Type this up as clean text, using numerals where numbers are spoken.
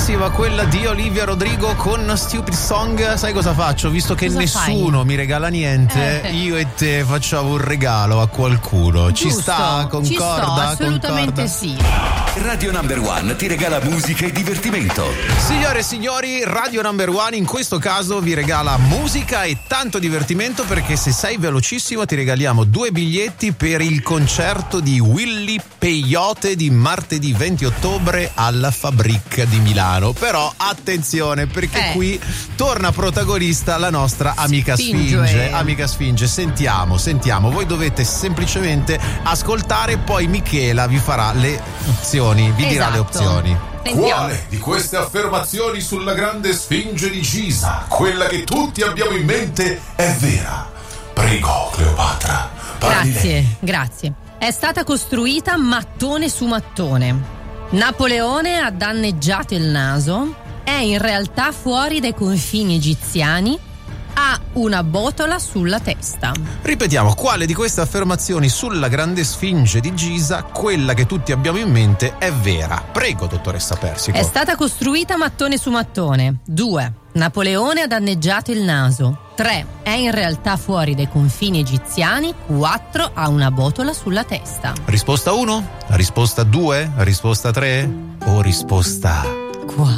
bellissima quella di Olivia Rodrigo con Stupid Song. Sai cosa faccio? Visto che nessuno mi regala niente, io e te facciamo un regalo a qualcuno. Giusto, ci sta? Concorda? Ci sto, assolutamente sì. Radio Number One ti regala musica e divertimento. Signore e signori, Radio Number One in questo caso vi regala musica e tanto divertimento, perché se sei velocissimo ti regaliamo 2 biglietti per il concerto di Willy Peyote di martedì 20 ottobre alla Fabric di Milano. Però attenzione, perché qui torna protagonista la nostra amica Sfinge. Amica Sfinge, sentiamo. Voi dovete semplicemente ascoltare, poi Michela vi farà le opzioni, vi dirà le opzioni. Quale di queste affermazioni sulla grande Sfinge di Giza, quella che tutti abbiamo in mente, è vera? Prego, Cleopatra. Grazie. È stata costruita mattone su mattone. Napoleone ha danneggiato il naso. È in realtà fuori dai confini egiziani. Ha una botola sulla testa. Ripetiamo, quale di queste affermazioni sulla grande Sfinge di Giza, quella che tutti abbiamo in mente, è vera? Prego, dottoressa Persico. È stata costruita mattone su mattone. 2. Napoleone ha danneggiato il naso. 3. È in realtà fuori dai confini egiziani. 4. Ha una botola sulla testa. Risposta 1? Risposta 2? Risposta 3? O risposta 4?